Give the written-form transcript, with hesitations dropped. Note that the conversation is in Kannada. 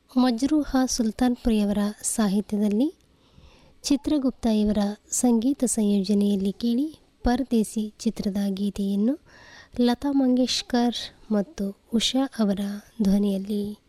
ಮಜ್ರೂಹ ಸುಲ್ತಾನ್ಪುರಿಯವರ ಸಾಹಿತ್ಯದಲ್ಲಿ ಚಿತ್ರಗುಪ್ತ ಇವರ ಸಂಗೀತ ಸಂಯೋಜನೆಯಲ್ಲಿ ಕೇಳಿ ಪರದೇಸಿ ಚಿತ್ರದ ಗೀತೆಯನ್ನು ಲತಾ ಮಂಗೇಶ್ಕರ್ ಮತ್ತು ಉಷಾ ಅವರ ಧ್ವನಿಯಲ್ಲಿ.